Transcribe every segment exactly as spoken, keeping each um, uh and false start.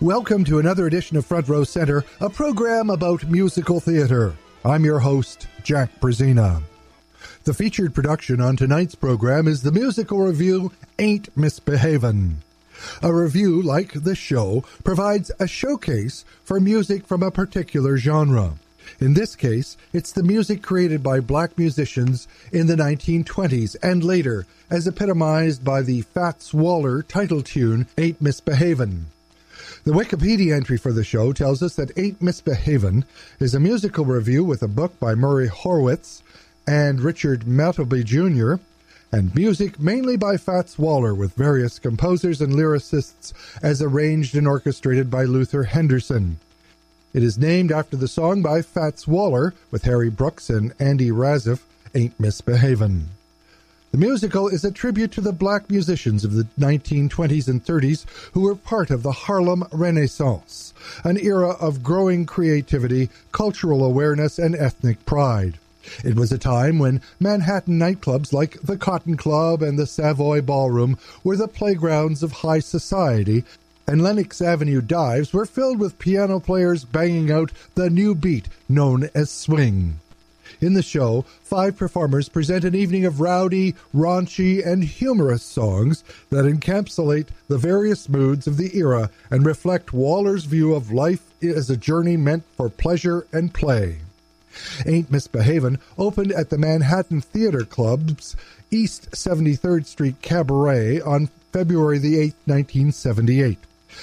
Welcome to another edition of Front Row Center, a program about musical theater. I'm your host, Jack Brzezina. The featured production on tonight's program is the musical review, Ain't Misbehavin'. A review, like the show, provides a showcase for music from a particular genre. In this case, it's the music created by black musicians in the nineteen twenties and later, as epitomized by the Fats Waller title tune, Ain't Misbehavin'. The Wikipedia entry for the show tells us that Ain't Misbehavin' is a musical review with a book by Murray Horwitz and Richard Maltby Junior, and music mainly by Fats Waller with various composers and lyricists as arranged and orchestrated by Luther Henderson. It is named after the song by Fats Waller with Harry Brooks and Andy Razif, Ain't Misbehavin'. The musical is a tribute to the black musicians of the nineteen twenties and thirties who were part of the Harlem Renaissance, an era of growing creativity, cultural awareness, and ethnic pride. It was a time when Manhattan nightclubs like the Cotton Club and the Savoy Ballroom were the playgrounds of high society, and Lenox Avenue dives were filled with piano players banging out the new beat known as swing. In the show, five performers present an evening of rowdy, raunchy, and humorous songs that encapsulate the various moods of the era and reflect Waller's view of life as a journey meant for pleasure and play. Ain't Misbehavin' opened at the Manhattan Theater Club's East seventy-third Street Cabaret on February the eighth, nineteen seventy-eight.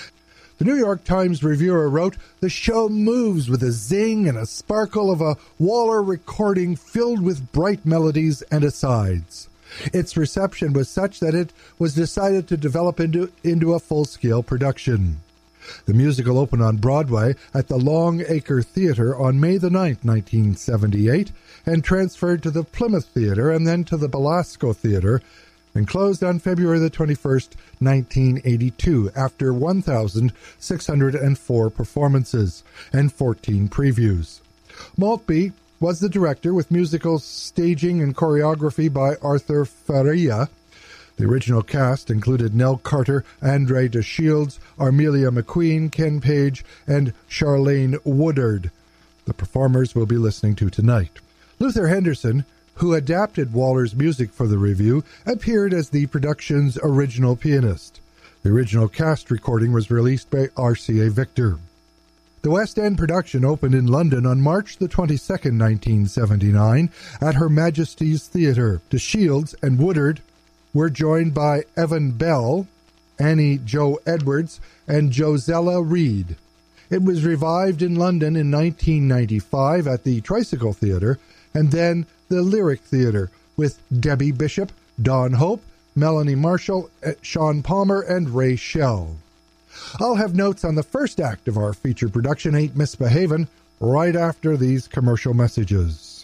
The New York Times reviewer wrote, "The show moves with a zing and a sparkle of a Waller recording filled with bright melodies and asides." Its reception was such that it was decided to develop into, into a full-scale production. The musical opened on Broadway at the Long Acre Theater on May the ninth, nineteen seventy-eight, and transferred to the Plymouth Theater and then to the Belasco Theater, and closed on February the twenty-first, nineteen eighty-two, after one thousand six hundred four performances and fourteen previews. Maltby was the director, with musical staging and choreography by Arthur Faria. The original cast included Nell Carter, Andre de Shields, Armelia McQueen, Ken Page, and Charlene Woodard. The performers we'll be listening to tonight. Luther Henderson, who adapted Waller's music for the review, appeared as the production's original pianist. The original cast recording was released by R C A Victor. The West End production opened in London on March the twenty-second, nineteen seventy-nine, at Her Majesty's Theatre. De Shields and Woodard were joined by Evan Bell, Annie Jo Edwards, and Josella Reed. It was revived in London in nineteen ninety-five at the Tricycle Theatre, and then the Lyric Theatre, with Debbie Bishop, Dawn Hope, Melanie Marshall, Sean Palmer, and Ray Shell. I'll have notes on the first act of our feature production, Ain't Misbehavin', right after these commercial messages.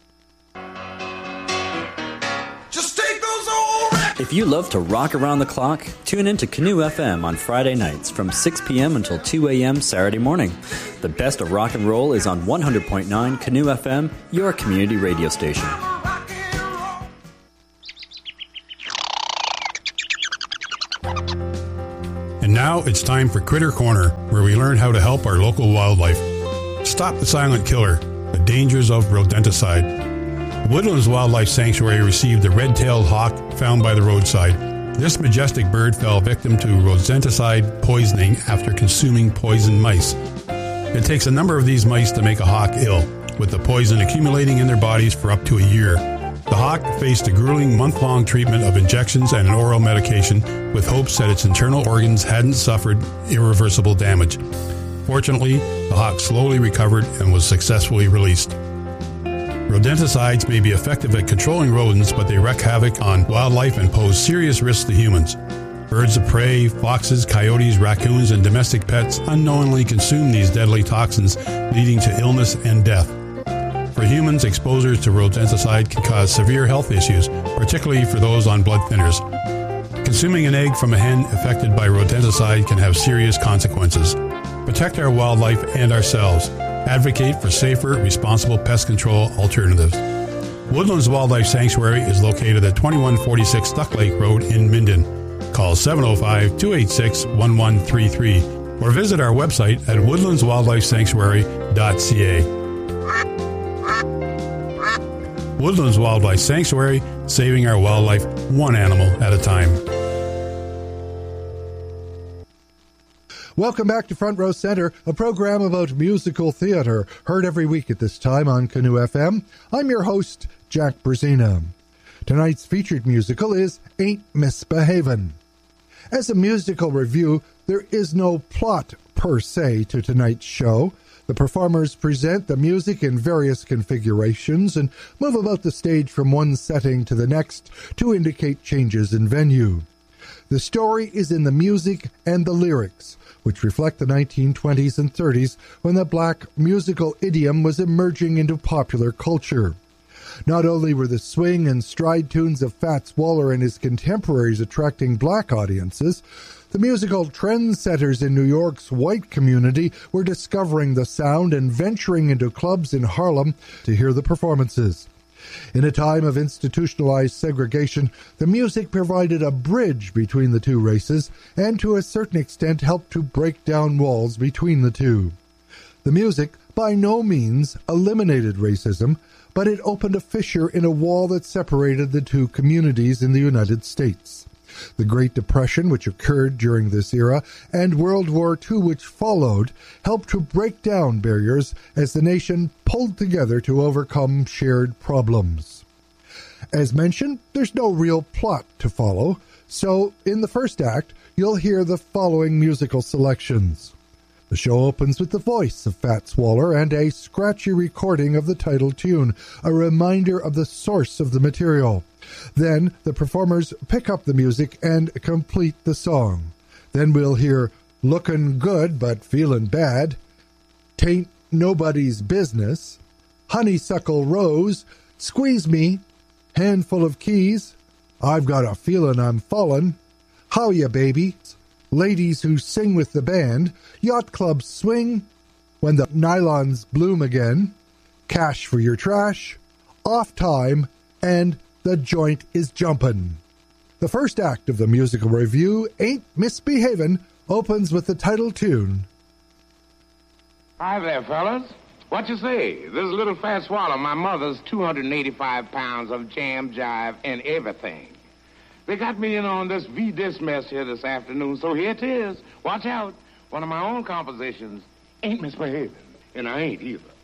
Just take those old records. If you love to rock around the clock, tune in to Canoe F M on Friday nights from six p.m. until two a.m. Saturday morning. The best of rock and roll is on one hundred point nine Canoe F M, your community radio station. And now it's time for Critter Corner, where we learn how to help our local wildlife. Stop the silent killer, the dangers of rodenticide. Woodlands Wildlife Sanctuary received a red-tailed hawk found by the roadside. This majestic bird fell victim to rodenticide poisoning after consuming poisoned mice. It takes a number of these mice to make a hawk ill, with the poison accumulating in their bodies for up to a year. The hawk faced a grueling month-long treatment of injections and an oral medication, with hopes that its internal organs hadn't suffered irreversible damage. Fortunately, the hawk slowly recovered and was successfully released. Rodenticides may be effective at controlling rodents, but they wreak havoc on wildlife and pose serious risks to humans. Birds of prey, foxes, coyotes, raccoons, and domestic pets unknowingly consume these deadly toxins, leading to illness and death. For humans, exposure to rodenticide can cause severe health issues, particularly for those on blood thinners. Consuming an egg from a hen affected by rodenticide can have serious consequences. Protect our wildlife and ourselves. Advocate for safer, responsible pest control alternatives. Woodlands Wildlife Sanctuary is located at twenty-one forty-six Duck Lake Road in Minden. Call seven oh five, two eight six, one one three three or visit our website at woodlands wildlife sanctuary dot c a. Woodlands Wildlife Sanctuary, saving our wildlife one animal at a time. Welcome back to Front Row Center, a program about musical theater, heard every week at this time on Canoe F M. I'm your host, Jack Brzezina. Tonight's featured musical is Ain't Misbehavin'. As a musical review, there is no plot per se to tonight's show. The performers present the music in various configurations and move about the stage from one setting to the next to indicate changes in venue. The story is in the music and the lyrics, which reflect the nineteen twenties and thirties when the black musical idiom was emerging into popular culture. Not only were the swing and stride tunes of Fats Waller and his contemporaries attracting black audiences, the musical trendsetters in New York's white community were discovering the sound and venturing into clubs in Harlem to hear the performances. In a time of institutionalized segregation, the music provided a bridge between the two races and to a certain extent helped to break down walls between the two. The music by no means eliminated racism, but it opened a fissure in a wall that separated the two communities in the United States. The Great Depression, which occurred during this era, and World War Two, which followed, helped to break down barriers as the nation pulled together to overcome shared problems. As mentioned, there's no real plot to follow, so in the first act, you'll hear the following musical selections. The show opens with the voice of Fats Waller and a scratchy recording of the title tune, a reminder of the source of the material. Then the performers pick up the music and complete the song. Then we'll hear Lookin' Good But Feelin' Bad, Tain't Nobody's Business, Honeysuckle Rose, Squeeze Me, Handful of Keys, I've Got a Feelin' I'm Fallin', How Ya Baby, Ladies Who Sing with the Band, Yacht Club Swing, When the Nylons Bloom Again, Cash for Your Trash, Off Time, and The Joint is Jumpin'. The first act of the musical review, Ain't Misbehavin', opens with the title tune. Hi there, fellas. What you say? This is Little Fat Swallow, my mother's two hundred eighty-five pounds of jam, jive, and everything. They got me in on this V-Dis mess here this afternoon, so here it is. Watch out. One of my own compositions, Ain't Misbehavin', and I ain't either.